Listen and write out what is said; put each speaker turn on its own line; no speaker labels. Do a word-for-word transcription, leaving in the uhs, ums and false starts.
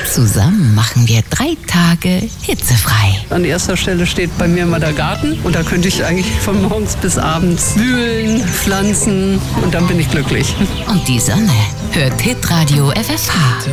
Zusammen machen wir drei Tage hitzefrei.
An erster Stelle steht bei mir immer der Garten und da könnte ich eigentlich von morgens bis abends wühlen, pflanzen und dann bin ich glücklich.
Und die Sonne hört Hitradio F F H.